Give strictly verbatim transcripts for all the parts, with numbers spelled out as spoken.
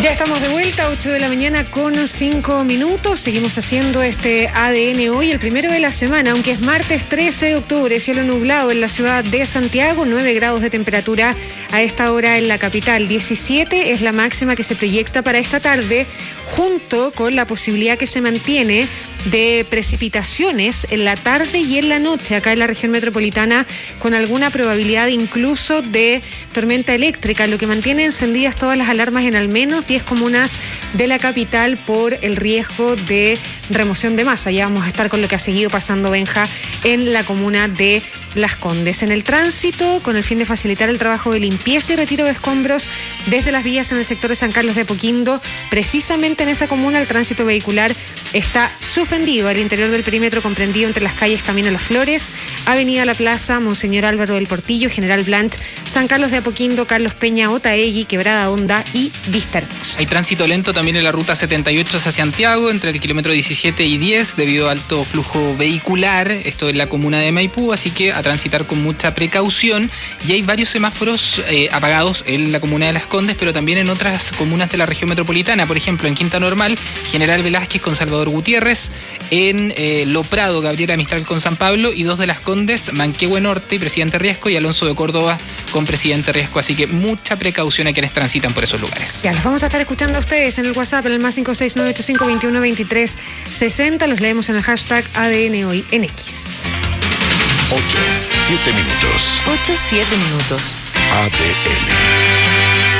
Ya estamos de vuelta, ocho de la mañana con cinco minutos. Seguimos haciendo este A D N hoy, el primero de la semana, aunque es martes trece de octubre, cielo nublado en la ciudad de Santiago, nueve grados de temperatura a esta hora en la capital. diecisiete es la máxima que se proyecta para esta tarde, junto con la posibilidad que se mantiene de precipitaciones en la tarde y en la noche acá en la región metropolitana, con alguna probabilidad incluso de tormenta eléctrica, lo que mantiene encendidas todas las alarmas en al menos diez comunas de la capital por el riesgo de remoción de masa. Ya vamos a estar con lo que ha seguido pasando, Benja, en la comuna de Las Condes. En el tránsito, con el fin de facilitar el trabajo de limpieza y retiro de escombros desde las vías en el sector de San Carlos de Apoquindo, precisamente en esa comuna el tránsito vehicular está suspendido al interior del perímetro comprendido entre las calles Camino Las Flores, Avenida La Plaza, Monseñor Álvaro del Portillo, General Blanch, San Carlos de Apoquindo, Carlos Peña, Otaegui, Quebrada Honda y Vista Hermosa. Hay tránsito lento también en la ruta setenta y ocho hacia Santiago, entre el kilómetro diecisiete y diez, debido a alto flujo vehicular, esto en la comuna de Maipú, así que a transitar con mucha precaución. Y hay varios semáforos eh, apagados en la comuna de Las Condes, pero también en otras comunas de la región metropolitana, por ejemplo, en Quinta Normal, General Velázquez con Salvador Gutiérrez, en eh, Lo Prado, Gabriela Mistral con San Pablo, y dos de Las Condes, Manquehue Norte y Presidente Riesco, y Alonso de Córdoba con Presidente Riesco, así que mucha precaución a quienes transitan por esos lugares. Ya, los vamos a estar escuchando a ustedes en el WhatsApp, en el más cinco seis nueve ocho cinco dos uno dos tres seis cero, los leemos en el hashtag A D N hoy en X. ocho, siete minutos. ocho, siete minutos. A D N.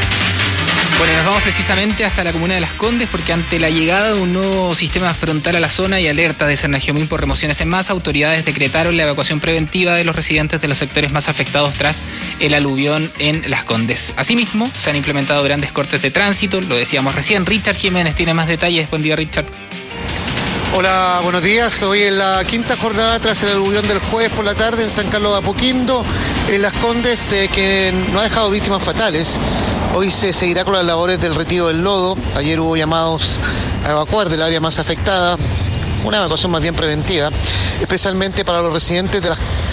Bueno, nos vamos precisamente hasta la comuna de Las Condes porque ante la llegada de un nuevo sistema frontal a la zona y alerta de Cernagiomín por remociones en masa, autoridades decretaron la evacuación preventiva de los residentes de los sectores más afectados tras el aluvión en Las Condes. Asimismo, se han implementado grandes cortes de tránsito, lo decíamos recién. Richard Jiménez tiene más detalles. Buen día, Richard. Hola, buenos días. Hoy en la quinta jornada tras el aluvión del jueves por la tarde en San Carlos de Apoquindo, en Las Condes, eh, que no ha dejado víctimas fatales. Hoy se seguirá con las labores del retiro del lodo. Ayer hubo llamados a evacuar del área más afectada, una evacuación más bien preventiva, especialmente para los residentes de las